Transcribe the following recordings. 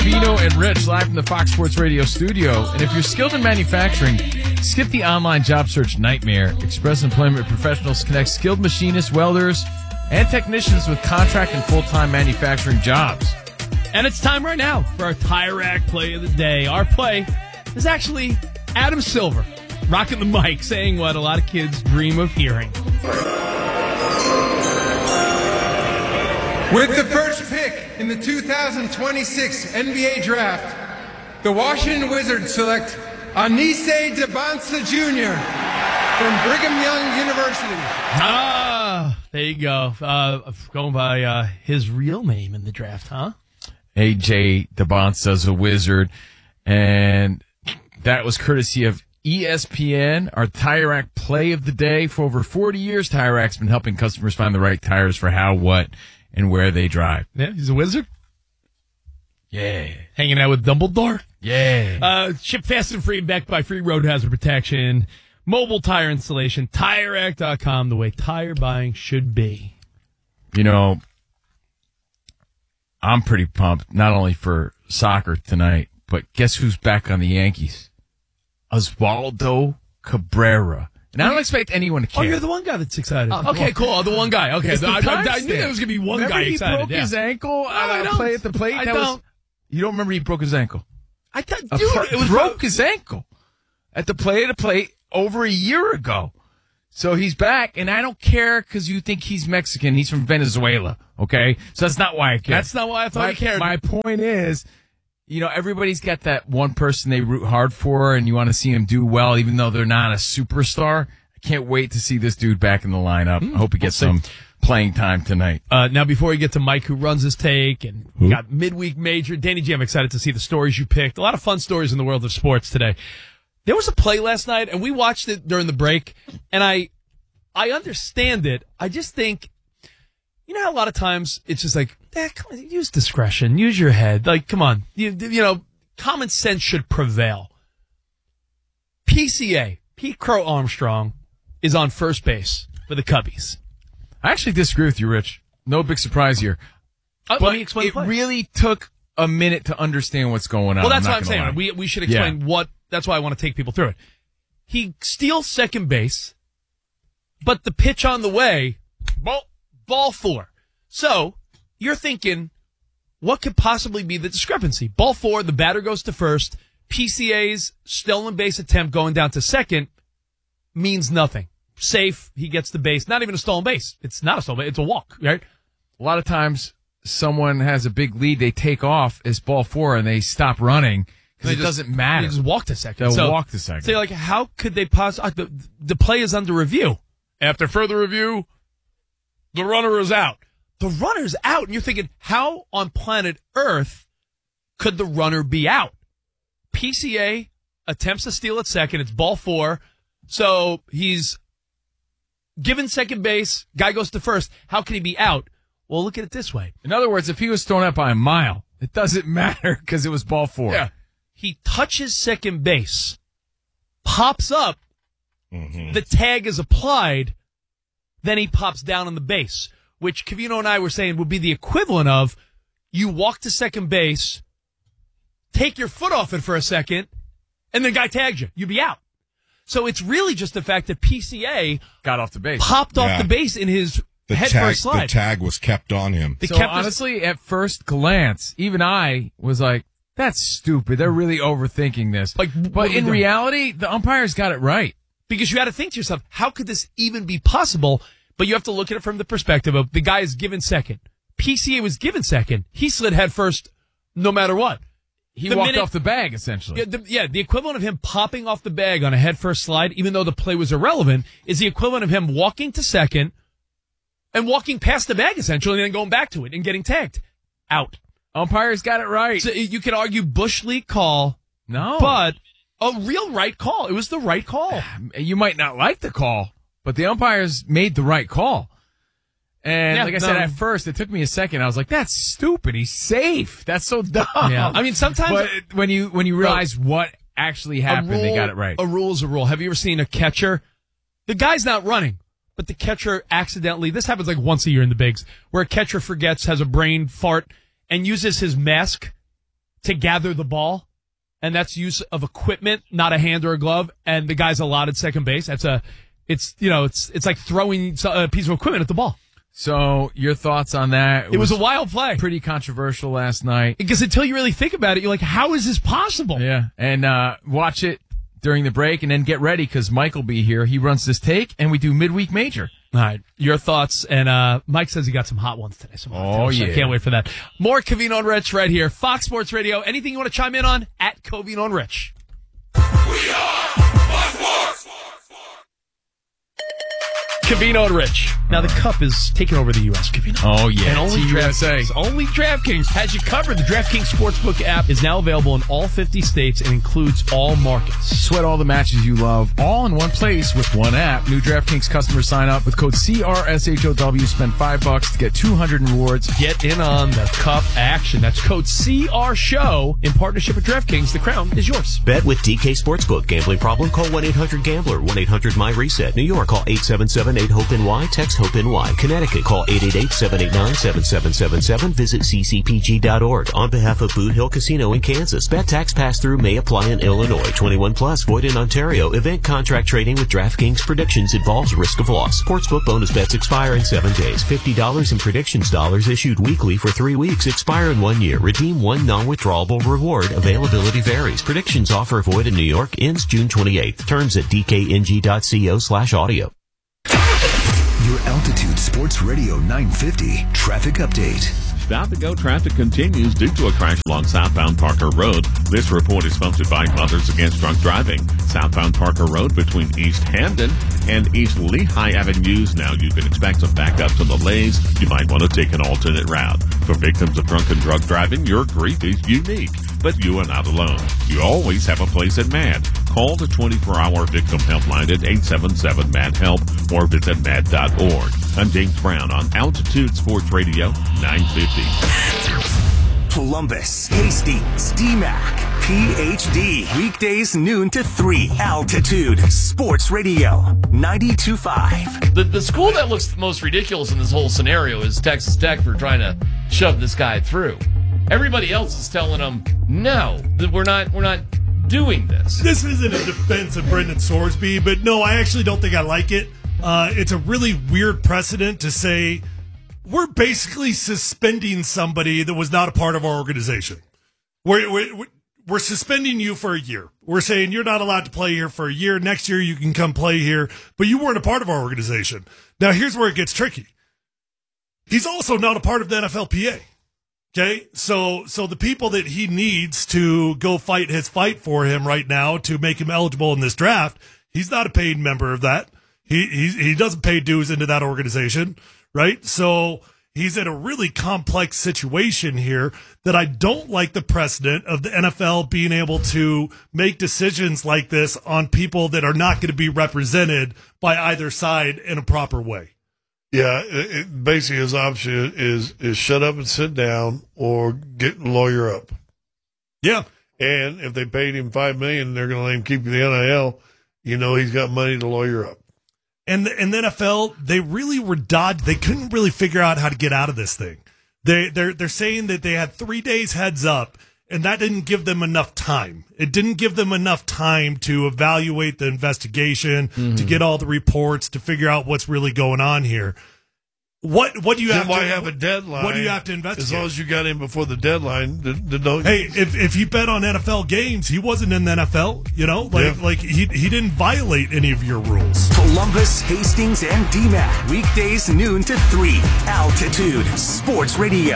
Vino and Rich live from the Fox Sports Radio studio. And if you're skilled in manufacturing, skip the online job search nightmare. Express Employment Professionals connect skilled machinists, welders, and technicians with contract and full-time manufacturing jobs. And it's time right now for our Tire Rack Play of the Day. Our play is actually Adam Silver rocking the mic, saying what a lot of kids dream of hearing. With the first pick in the 2026 NBA Draft, the Washington Wizards select Anise Debonsa Jr. from Brigham Young University. There you go. Going by his real name in the draft, huh? A.J. Debonsa's a Wizard, and that was courtesy of ESPN, our Tire Rack Play of the Day. For over 40 years, Tire Rack's been helping customers find the right tires for how, what, and where they drive. Yeah, he's a wizard. Yeah. Hanging out with Dumbledore. Yeah. Ship fast and free, backed by free road hazard protection, mobile tire installation, TireRack.com, the way tire buying should be. You know, I'm pretty pumped, not only for soccer tonight, but guess who's back on the Yankees? Oswaldo Cabrera. And I don't expect anyone to care. Oh, you're the one guy that's excited. Okay, cool. The one guy. Okay, I knew there was going to be one guy excited. He broke his ankle on a play at the plate? You don't remember he broke his ankle? It broke his ankle at the play at the plate over a year ago. So he's back, and I don't care because you think he's Mexican. He's from Venezuela, okay? So that's not why I care. That's not why I thought you cared. My point is, everybody's got that one person they root hard for, and you want to see him do well, even though they're not a superstar. I can't wait to see this dude back in the lineup. I hope he gets some playing time tonight. Now, before we get to Mike, who runs his take, and we got midweek major, Danny G, I'm excited to see the stories you picked. A lot of fun stories in the world of sports today. There was a play last night, and we watched it during the break, and I understand it. I just think, how a lot of times it's just like, come on, use discretion, use your head. Like, come on, common sense should prevail. PCA, Pete Crow Armstrong, is on first base for the Cubbies. I actually disagree with you, Rich. No big surprise here. Let me explain. It really took a minute to understand what's going on. Well, that's what I'm saying. We should explain what. That's why I want to take people through it. He steals second base, but the pitch on the way, ball four. So you're thinking, what could possibly be the discrepancy? Ball four, the batter goes to first. PCA's stolen base attempt going down to second means nothing. Safe, he gets the base. Not even a stolen base. It's not a stolen base. It's a walk, right? A lot of times, someone has a big lead. They take off as ball four, and they stop running because it doesn't matter. They just walk to second. They'll walk to second. So, how could they possibly? The play is under review. After further review, the runner is out. The runner's out, and you're thinking, how on planet Earth could the runner be out? PCA attempts to steal at second. It's ball four. So he's given second base. Guy goes to first. How can he be out? Well, look at it this way. In other words, if he was thrown out by a mile, it doesn't matter because it was ball four. Yeah. He touches second base, pops up, the tag is applied, then he pops down on the base, which Cavino and I were saying would be the equivalent of you walk to second base, take your foot off it for a second, and the guy tags you. You'd be out. So it's really just the fact that PCA got off the base, popped off the base in his head first slide. The tag was kept on him. Honestly, at first glance, even I was like, that's stupid. They're really overthinking this. But in reality, the umpires got it right. Because you had to think to yourself, how could this even be possible? But you have to look at it from the perspective of the guy is given second. PCA was given second. He slid head first no matter what. He walked off the bag, essentially. The equivalent of him popping off the bag on a head first slide, even though the play was irrelevant, is the equivalent of him walking to second and walking past the bag, essentially, and then going back to it and getting tagged. Out. Umpires got it right. So you could argue Bush League call. No. But a real right call. It was the right call. You might not like the call, but the umpires made the right call. And I said, at first, it took me a second. I was like, that's stupid. He's safe. That's so dumb. Yeah. I mean, sometimes. But when you realize what actually happened, they got it right. A rule is a rule. Have you ever seen a catcher? The guy's not running, but the catcher accidentally, this happens like once a year in the bigs, where a catcher forgets, has a brain fart, and uses his mask to gather the ball, and that's use of equipment, not a hand or a glove, and the guy's allotted second base. It's like throwing a piece of equipment at the ball. So your thoughts on that? It was a wild play. Pretty controversial last night. Because until you really think about it, you're like, how is this possible? Yeah. And watch it during the break and then get ready because Mike will be here. He runs this take and we do midweek major. All right. Your thoughts. And Mike says he got some hot ones today. So I can't wait for that. More Covino and Rich right here. Fox Sports Radio. Anything you want to chime in on? At Covino and Rich. We are Fox Sports. Covino and Rich. Now, the Cup is taking over the U.S., Covino. Oh, yeah. And only DraftKings has you covered. The DraftKings Sportsbook app is now available in all 50 states and includes all markets. Sweat all the matches you love, all in one place with one app. New DraftKings customers sign up with code CRSHOW. Spend $5 to get 200 in rewards. Get in on the Cup action. That's code CRSHOW in partnership with DraftKings. The crown is yours. Bet with DK Sportsbook. Gambling problem? Call 1-800-GAMBLER. 1-800-MY-RESET. New York, call 877-8-HOPE-NY. Text HOPE-NY. Connecticut, call 888-789-7777. Visit ccpg.org. On behalf of Boot Hill Casino in Kansas, bet tax pass-through may apply in Illinois. 21 plus, void in Ontario. Event contract trading with DraftKings predictions involves risk of loss. Sportsbook bonus bets expire in 7 days. $50 in predictions dollars issued weekly for 3 weeks. Expire in 1 year. Redeem one non-withdrawable reward. Availability varies. Predictions offer void in New York. Ends June 28th. Terms at dkng.co/audio. Your Altitude Sports Radio 950 traffic update. Stop-and-go traffic continues due to a crash along southbound Parker Road. This report is sponsored by Mothers Against Drunk Driving. Southbound Parker Road between East Hamden and East Lehigh Avenues. Now you can expect some backups on the lanes. You might want to take an alternate route. For victims of drunken drug driving, your grief is unique, but you are not alone. You always have a place at MAD. Call the 24-hour victim helpline at 877-MAD-HELP or visit mad.org. I'm James Brown on Altitude Sports Radio 950. Columbus, Hastings, DMAC, PhD. Weekdays noon to 3. Altitude Sports Radio 92.5. The school that looks the most ridiculous in this whole scenario is Texas Tech for trying to shove this guy through. Everybody else is telling them, no, that we're not doing this. This isn't a defense of Brendan Sorsby, but no, I actually don't think I like it. It's a really weird precedent to say we're basically suspending somebody that was not a part of our organization. We're suspending you for a year. We're saying you're not allowed to play here for a year. Next year you can come play here, but you weren't a part of our organization. Now here's where it gets tricky. He's also not a part of the NFLPA. Okay, so the people that he needs to go fight his fight for him right now to make him eligible in this draft, he's not a paid member of that. He doesn't pay dues into that organization, right? So he's in a really complex situation here that I don't like the precedent of the NFL being able to make decisions like this on people that are not going to be represented by either side in a proper way. Yeah, basically his option is shut up and sit down or get a lawyer up. Yeah. And if they paid him $5 million, they're going to let him keep the NIL. You know he's got money to lawyer up. And the NFL, they really were dodged. They couldn't really figure out how to get out of this thing. They're saying that they had 3 days heads up, and that didn't give them enough time. It didn't give them enough time to evaluate the investigation, to get all the reports, to figure out what's really going on here. What do you have to have a deadline? What do you have to investigate? As long as you got in before the deadline, hey, if you bet on NFL games, he wasn't in the NFL. You know, like he didn't violate any of your rules. Columbus, Hastings, and DMAC. Weekdays noon to 3. Altitude Sports Radio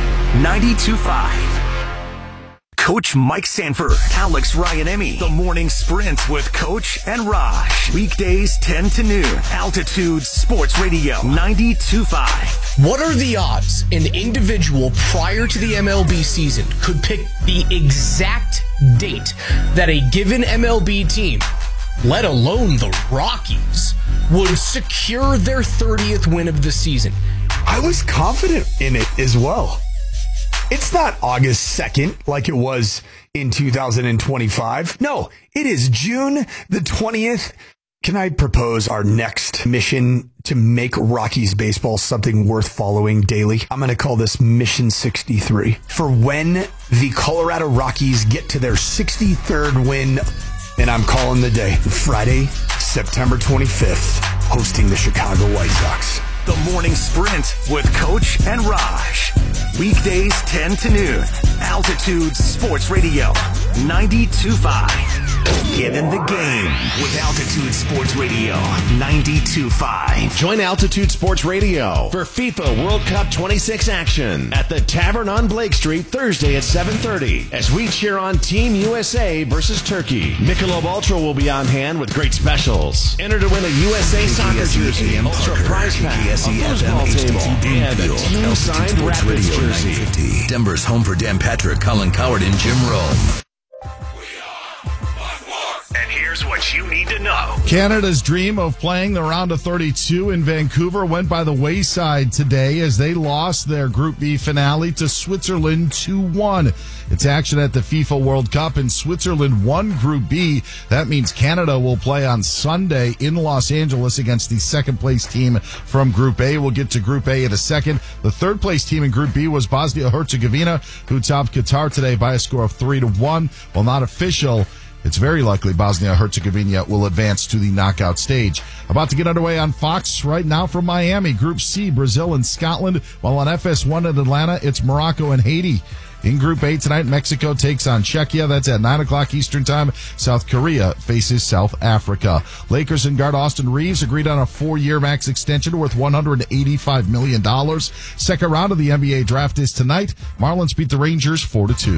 92.5. Coach Mike Sanford, Alex Ryan-Emmy, The Morning Sprint with Coach and Raj. Weekdays 10 to noon. Altitude Sports Radio 92.5. What are the odds an individual prior to the MLB season could pick the exact date that a given MLB team, let alone the Rockies, would secure their 30th win of the season? I was confident in it as well. It's not August 2nd like it was in 2025. No, it is June the 20th. Can I propose our next mission to make Rockies baseball something worth following daily? I'm going to call this Mission 63. For when the Colorado Rockies get to their 63rd win, and I'm calling the day Friday, September 25th, hosting the Chicago White Sox. The Morning Sprint with Coach and Raj. Weekdays 10 to noon. Altitude Sports Radio 92.5. Get in the game with Altitude Sports Radio 92.5. Join Altitude Sports Radio for FIFA World Cup 26 action at the Tavern on Blake Street Thursday at 7:30 as we cheer on Team USA versus Turkey. Michelob Ultra will be on hand with great specials. Enter to win a USA soccer jersey, Ultra prize pack, a foosball table, and a team-signed Raptors jersey. Denver's home for Dan Patrick, Colin Coward, and Jim Rome. And here's what you need to know. Canada's dream of playing the round of 32 in Vancouver went by the wayside today as they lost their Group B finale to Switzerland 2-1. It's action at the FIFA World Cup, and Switzerland won Group B. That means Canada will play on Sunday in Los Angeles against the second-place team from Group A. We'll get to Group A in a second. The third-place team in Group B was Bosnia-Herzegovina, who topped Qatar today by a score of 3-1. While not official, it's very likely Bosnia-Herzegovina will advance to the knockout stage. About to get underway on Fox right now from Miami. Group C, Brazil and Scotland. While on FS1 in Atlanta, it's Morocco and Haiti. In Group A tonight, Mexico takes on Czechia. That's at 9 o'clock Eastern Time. South Korea faces South Africa. Lakers and guard Austin Reeves agreed on a 4-year max extension worth $185 million. Second round of the NBA draft is tonight. Marlins beat the Rangers 4-2.